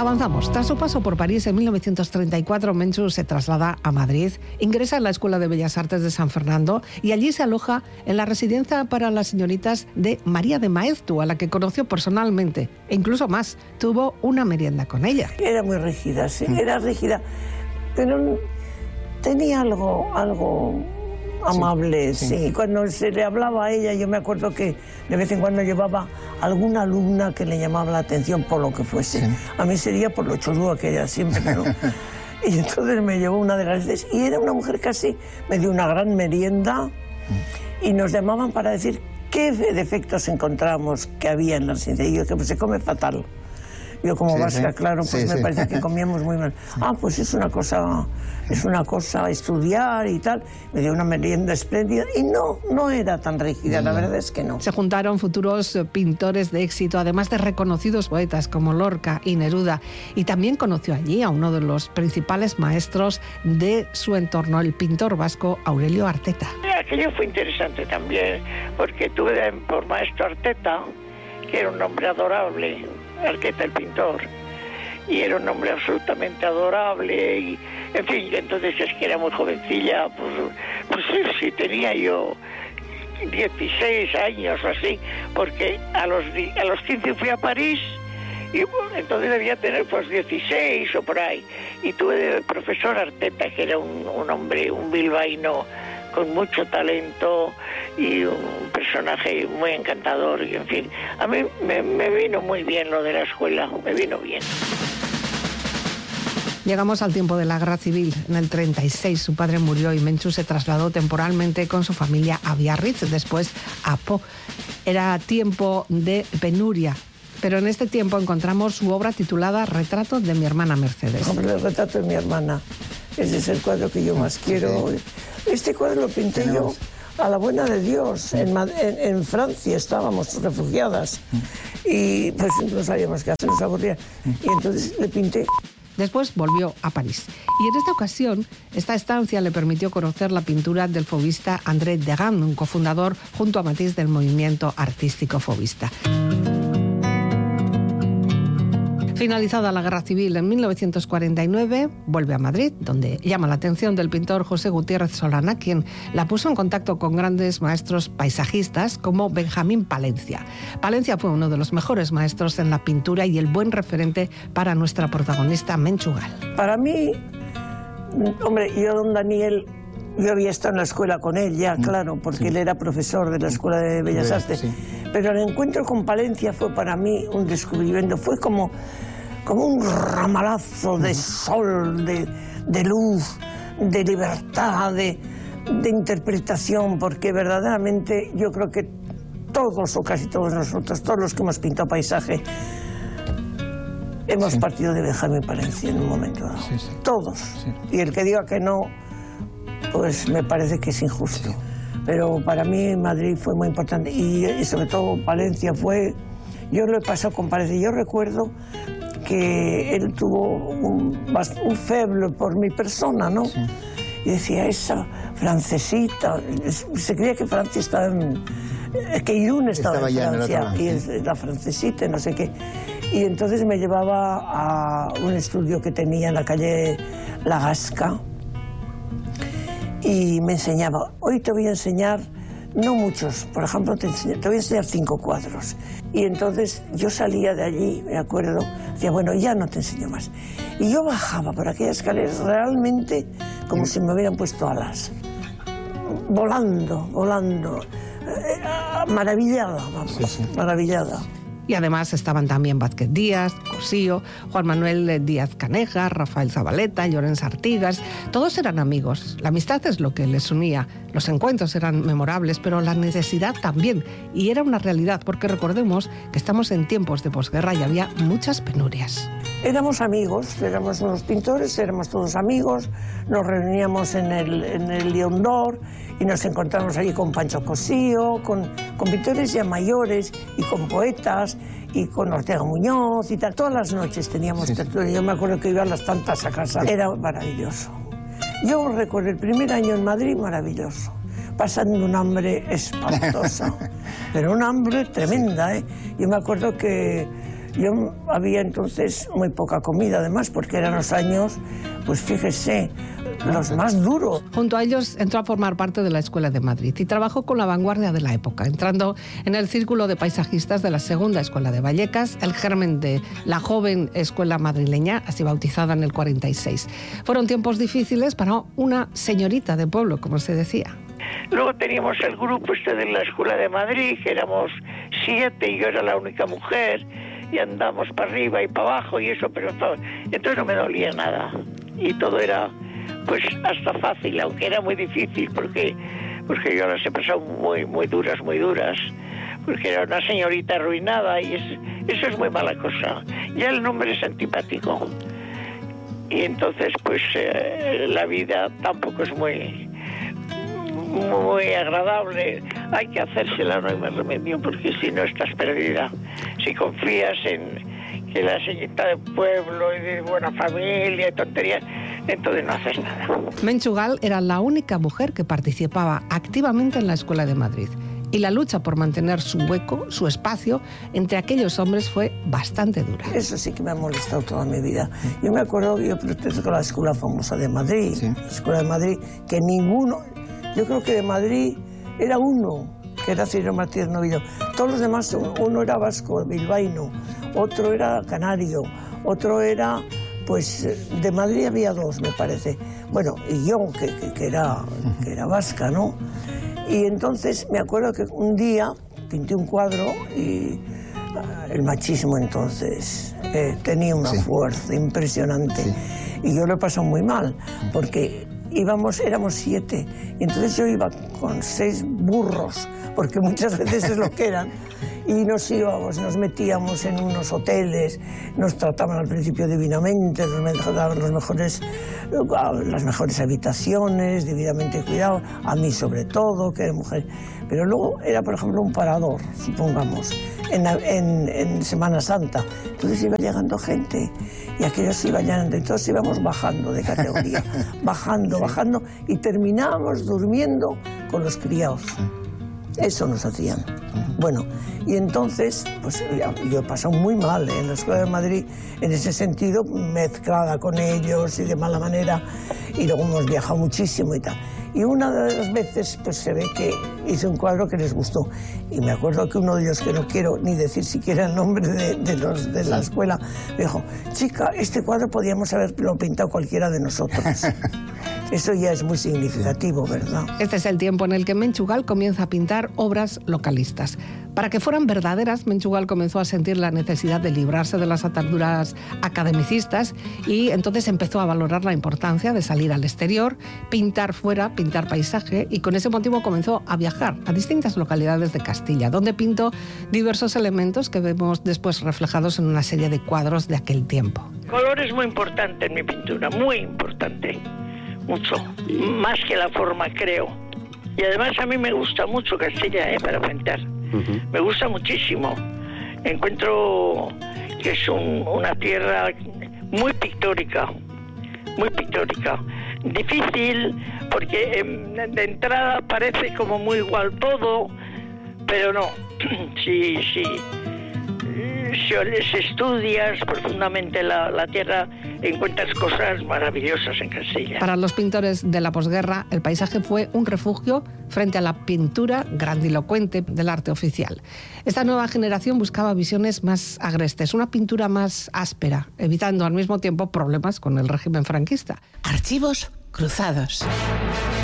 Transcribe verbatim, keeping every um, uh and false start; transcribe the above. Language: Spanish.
Avanzamos. Tras su paso por París en mil novecientos treinta y cuatro, Menchu se traslada a Madrid, ingresa en la Escuela de Bellas Artes de San Fernando y allí se aloja en la residencia para las señoritas de María de Maeztu, a la que conoció personalmente, e incluso más, tuvo una merienda con ella. Era muy rígida, sí, era rígida, pero tenía algo, algo amable, sí, sí. Cuando se le hablaba a ella, yo me acuerdo que de vez en cuando llevaba alguna alumna que le llamaba la atención por lo que fuese. Sí. A mí sería por lo chorúa que era siempre, ¿no? Y entonces me llevó una de las veces, y era una mujer casi, me dio una gran merienda, y nos llamaban para decir qué defectos encontramos que había en la residencia. Y yo, que pues se come fatal. Yo como sí, vasca, sí. claro, pues sí, me sí. parece que comíamos muy mal. Ah, pues es una cosa, es una cosa estudiar y tal. Me dio una merienda espléndida y no, no era tan rígida, la verdad es que no. Se juntaron futuros pintores de éxito, además de reconocidos poetas como Lorca y Neruda. Y también conoció allí a uno de los principales maestros de su entorno, el pintor vasco Aurelio Arteta. Aquello fue interesante también, porque tuve por maestro Arteta, que era un hombre adorable, Arteta el pintor, y era un hombre absolutamente adorable, y en fin, entonces es que era muy jovencilla, pues, pues sí, tenía yo dieciséis años o así, porque a los, a los quince fui a París, y bueno, entonces debía tener pues dieciséis o por ahí, y tuve de profesor Arteta, que era un, un hombre, un bilbaíno, con mucho talento y un personaje muy encantador, y en fin, a mí me, me vino muy bien lo de la escuela, me vino bien. Llegamos al tiempo de la Guerra Civil. En el treinta y seis su padre murió y Menchu se trasladó temporalmente con su familia a Biarritz, después a Po. Era tiempo de penuria, pero en este tiempo encontramos su obra titulada Retrato de mi hermana Mercedes. Hombre, el retrato de mi hermana, ese es el cuadro que yo más quiero. Sí. Este cuadro lo pinté Tenemos. yo a la buena de Dios. En, en, en Francia estábamos refugiadas y pues no sabíamos qué hacer, nos aburría. Y entonces le pinté. Después volvió a París. Y en esta ocasión, esta estancia le permitió conocer la pintura del fauvista André Degas, un cofundador junto a Matisse del movimiento artístico fauvista. Finalizada la Guerra Civil en mil novecientos cuarenta y nueve, vuelve a Madrid, donde llama la atención del pintor José Gutiérrez Solana, quien la puso en contacto con grandes maestros paisajistas como Benjamín Palencia. Palencia fue uno de los mejores maestros en la pintura y el buen referente para nuestra protagonista Menchu Gal. Para mí, hombre, yo, don Daniel, yo había estado en la escuela con él ya, claro, porque sí. él era profesor de la Escuela de Bellas Artes. Sí. Pero el encuentro con Palencia fue para mí un descubrimiento, fue como, como un ramalazo de sol, de, de luz, de libertad, de, de interpretación, porque verdaderamente yo creo que todos o casi todos nosotros, todos los que hemos pintado paisaje, hemos sí. partido de Benjamín Palencia en un momento dado. Sí, sí. Todos. Sí. Y el que diga que no, pues me parece que es injusto. Sí. Pero para mí Madrid fue muy importante y, y sobre todo Palencia fue... Yo lo he pasado con Palencia. Yo recuerdo que él tuvo un, un feblo por mi persona, ¿no? Sí. Y decía, esa francesita... Se creía que Francia estaba en... Que Irún estaba, estaba en Francia, y es la francesita, no sé qué. Y entonces me llevaba a un estudio que tenía en la calle La Gasca, y me enseñaba, hoy te voy a enseñar, no muchos, por ejemplo, te, enseño, te voy a enseñar cinco cuadros. Y entonces yo salía de allí, me acuerdo, decía, bueno, ya no te enseño más. Y yo bajaba por aquellas escaleras realmente como si me hubieran puesto alas, volando, volando, eh, maravillada, vamos, sí, sí. maravillada. Y además estaban también Vázquez Díaz, Cosío, Juan Manuel Díaz Caneja, Rafael Zabaleta, Llorens Artigas. Todos eran amigos. La amistad es lo que les unía. Los encuentros eran memorables, pero la necesidad también. Y era una realidad, porque recordemos que estamos en tiempos de posguerra y había muchas penurias. Éramos amigos, éramos unos pintores, éramos todos amigos, nos reuníamos en el, en el Lion d'Or y nos encontramos allí con Pancho Cosío, con, con pintores ya mayores y con poetas y con Ortega Muñoz y tal. Todas las noches teníamos sí, tertulia. Yo me acuerdo que iba a las tantas a casa. Era maravilloso. Yo recuerdo el primer año en Madrid, maravilloso. Pasando un hambre espantosa, pero un hambre tremenda, ¿eh? Yo me acuerdo que Yo había entonces muy poca comida, además, porque eran los años, pues fíjese, los más duros. Junto a ellos entró a formar parte de la Escuela de Madrid y trabajó con la vanguardia de la época, entrando en el círculo de paisajistas de la Segunda Escuela de Vallecas, el germen de la joven escuela madrileña, así bautizada en el cuarenta y seis. Fueron tiempos difíciles para una señorita de pueblo, como se decía. Luego teníamos el grupo este de la Escuela de Madrid, que éramos siete y yo era la única mujer, y andamos para arriba y para abajo y eso, pero todo. Entonces no me dolía nada y todo era pues hasta fácil, aunque era muy difícil porque, porque yo las he pasado muy, muy duras, muy duras, porque era una señorita arruinada y es, eso es muy mala cosa. Ya el nombre es antipático y entonces pues eh, la vida tampoco es muy... muy agradable, hay que hacérsela, no hay más remedio, porque si no estás perdida. Si confías en que la señorita de pueblo y de buena familia y tonterías, entonces no haces nada. Menchugal era la única mujer que participaba activamente en la Escuela de Madrid. Y la lucha por mantener su hueco, su espacio, entre aquellos hombres fue bastante dura. Eso sí que me ha molestado toda mi vida. Yo me acuerdo que yo pertenezco a la Escuela famosa de Madrid, ¿sí? La Escuela de Madrid, que ninguno... Yo creo que de Madrid era uno, que era Ciro Martínez Novillo. Todos los demás, uno era vasco, bilbaíno, otro era canario, otro era, pues, de Madrid había dos, me parece. Bueno, y yo, que, que, que, era, que era vasca, ¿no? Y entonces me acuerdo que un día pinté un cuadro y el machismo entonces eh, tenía una sí. fuerza impresionante. Sí. Y yo lo he pasado muy mal, porque... íbamos, éramos siete, y entonces yo iba con seis burros, porque muchas veces es lo que eran, y nos íbamos, nos metíamos en unos hoteles, nos trataban al principio divinamente, nos daban los mejores, las mejores habitaciones, debidamente cuidado, a mí sobre todo, que era mujer, pero luego era, por ejemplo, un parador, supongamos, en, en, en Semana Santa, entonces iba llegando gente, y aquellos se iban llenando, entonces íbamos bajando de categoría, bajando, sí. bajando, y terminábamos durmiendo con los criados. Eso nos hacían. Bueno, y entonces, pues yo he pasado muy mal ¿eh? en la Escuela de Madrid, en ese sentido, mezclada con ellos y de mala manera, y luego hemos viajado muchísimo y tal. Y una de las veces, pues se ve que hice un cuadro que les gustó. Y me acuerdo que uno de ellos, que no quiero ni decir siquiera el nombre de, de los de la escuela, me dijo, chica, este cuadro podríamos haberlo pintado cualquiera de nosotros. Eso ya es muy significativo, ¿verdad? Este es el tiempo en el que Menchugal comienza a pintar obras localistas. Para que fueran verdaderas, Menchugal comenzó a sentir la necesidad de librarse de las ataduras academicistas y entonces empezó a valorar la importancia de salir al exterior, pintar fuera, pintar paisaje, y con ese motivo comenzó a viajar a distintas localidades de Castilla, donde pintó diversos elementos que vemos después reflejados en una serie de cuadros de aquel tiempo. El color es muy importante en mi pintura, muy importante. Mucho, más que la forma, creo. Y además a mí me gusta mucho Castilla, ¿eh? Para pintar. Uh-huh. Me gusta muchísimo. Encuentro que es un, una tierra muy pictórica, muy pictórica. Difícil, porque eh, de entrada parece como muy igual todo, pero no. Sí, sí. Si estudias profundamente la, la tierra, encuentras cosas maravillosas en Castilla. Para los pintores de la posguerra, el paisaje fue un refugio frente a la pintura grandilocuente del arte oficial. Esta nueva generación buscaba visiones más agrestes, una pintura más áspera, evitando al mismo tiempo problemas con el régimen franquista. Archivos cruzados.